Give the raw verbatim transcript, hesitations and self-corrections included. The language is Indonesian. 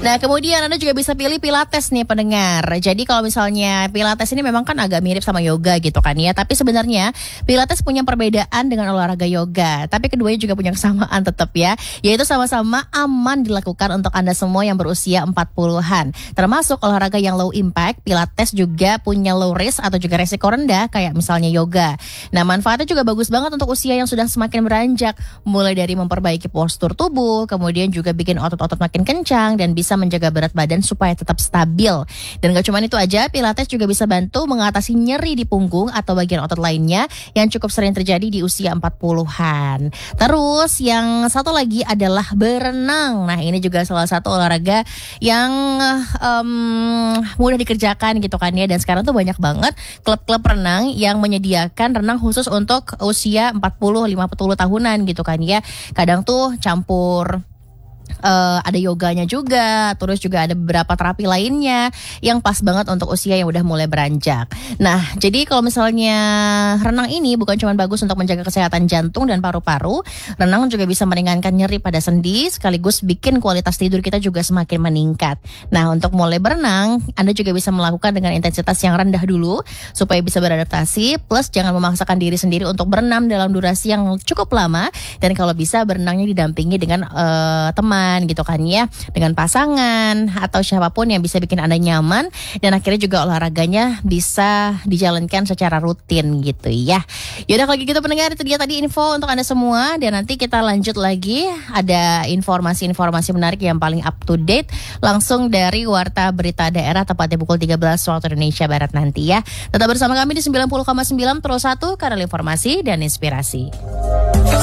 Nah, kemudian Anda juga bisa pilih Pilates nih pendengar. Jadi kalau misalnya Pilates ini memang kan agak mirip sama yoga gitu kan ya. Tapi sebenarnya Pilates punya perbedaan dengan olahraga yoga. Tapi keduanya juga punya kesamaan tetap ya. Yaitu sama-sama aman dilakukan untuk Anda semua yang berusia empat puluhan. Termasuk olahraga yang low impact, Pilates juga punya low risk atau juga resiko rendah kayak misalnya yoga. Nah, manfaatnya juga bagus banget untuk usia yang sudah semakin beranjak. Mulai dari memperbaiki postur tubuh, kemudian juga bikin otot-otot makin kencang dan bisa menjaga berat badan supaya tetap stabil. Dan gak cuma itu aja, Pilates juga bisa bantu mengatasi nyeri di punggung atau bagian otot lainnya yang cukup sering terjadi di usia empat puluhan. Terus yang satu lagi adalah berenang. Nah, ini juga salah satu olahraga yang um, mudah dikerjakan gitu kan ya. Dan sekarang tuh banyak banget klub-klub renang yang menyediakan renang khusus untuk usia empat puluh lima puluh tahunan gitu kan ya. Kadang tuh campur Uh, ada yoganya juga, terus juga ada beberapa terapi lainnya yang pas banget untuk usia yang udah mulai beranjak. Nah, jadi kalau misalnya renang ini bukan cuma bagus untuk menjaga kesehatan jantung dan paru-paru, renang juga bisa meringankan nyeri pada sendi sekaligus bikin kualitas tidur kita juga semakin meningkat. Nah, untuk mulai berenang, Anda juga bisa melakukan dengan intensitas yang rendah dulu supaya bisa beradaptasi, plus jangan memaksakan diri sendiri untuk berenang dalam durasi yang cukup lama, dan kalau bisa berenangnya didampingi dengan uh, teman gitu kan ya, dengan pasangan atau siapapun yang bisa bikin Anda nyaman, dan akhirnya juga olahraganya bisa dijalankan secara rutin gitu ya. Yaudah kalau gitu pendengar, itu dia tadi info untuk Anda semua, dan nanti kita lanjut lagi ada informasi-informasi menarik yang paling up to date langsung dari Warta Berita Daerah tepatnya pukul tiga belas waktu Indonesia Barat nanti ya. Tetap bersama kami di sembilan puluh koma sembilan Pro satu, Kanal Informasi dan Inspirasi.